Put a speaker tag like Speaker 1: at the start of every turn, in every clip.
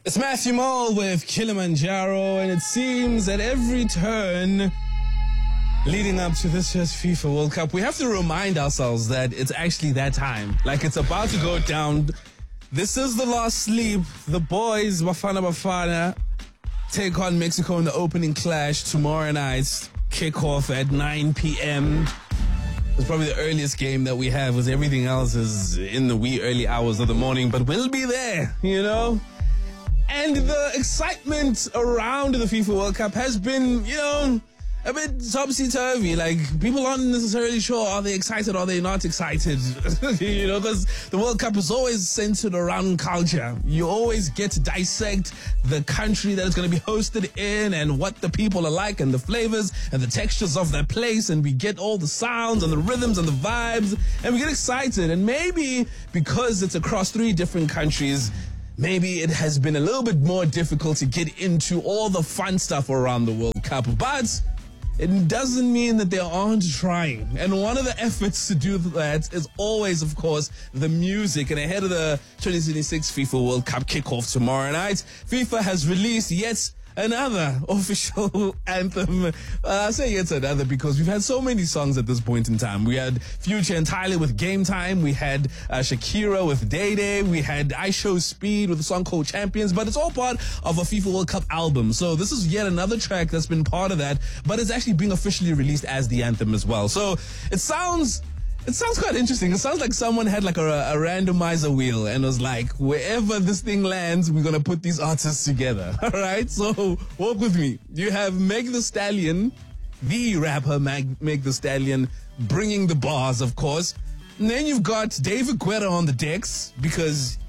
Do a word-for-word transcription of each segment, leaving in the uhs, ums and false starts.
Speaker 1: It's Matthew Mole with Kilimanjaro, and it seems that every turn leading up to this year's FIFA World Cup, we have to remind ourselves that it's actually that time. Like, it's about to go down. This is the last sleep. The boys, Bafana Bafana, take on Mexico in the opening clash tomorrow night. Kick off at nine p.m. It's probably the earliest game that we have, because everything else is in the wee early hours of the morning, but we'll be there, you know? And the excitement around the FIFA World Cup has been, you know, a bit topsy-turvy. Like, people aren't necessarily sure, are they excited, are they not excited? You know, because the World Cup is always centered around culture. You always get to dissect the country that it's going to be hosted in and what the people are like and the flavors and the textures of that place. And we get all the sounds and the rhythms and the vibes, and we get excited. And maybe because it's across three different countries, maybe it has been a little bit more difficult to get into all the fun stuff around the World Cup. But it doesn't mean that they aren't trying. And one of the efforts to do that is always, of course, the music. And ahead of the twenty twenty-six FIFA World Cup kickoff tomorrow night, FIFA has released yet another official anthem. Uh, I say yet another because we've had so many songs at this point in time. We had Future and Tyler with Game Time. We had uh, Shakira with Day Day. We had I Show Speed with a song called Champions. But it's all part of a FIFA World Cup album. So this is yet another track that's been part of that. But it's actually being officially released as the anthem as well. So it sounds... It sounds quite interesting. It sounds like someone had like a, a randomizer wheel and was like, wherever this thing lands, we're going to put these artists together. All right. So walk with me. You have Meg Thee Stallion, the rapper Meg, Meg Thee Stallion, bringing the bars, of course. And then you've got David Guetta on the decks because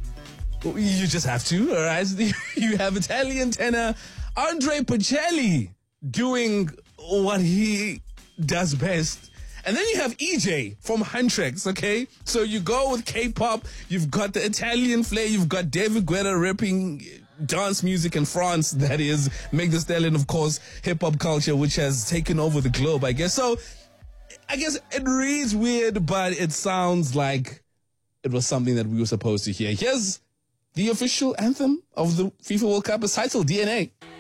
Speaker 1: you just have to. All right. You have Italian tenor Andre Pacelli doing what he does best. And then you have E J from Huntrix, okay? So you go with K-pop, you've got the Italian flair, you've got David Guetta ripping dance music in France, that is Meg Thee Stallion, of course, hip-hop culture, which has taken over the globe, I guess. So I guess it reads weird, but it sounds like it was something that we were supposed to hear. Here's the official anthem of the FIFA World Cup. It's titled D N A.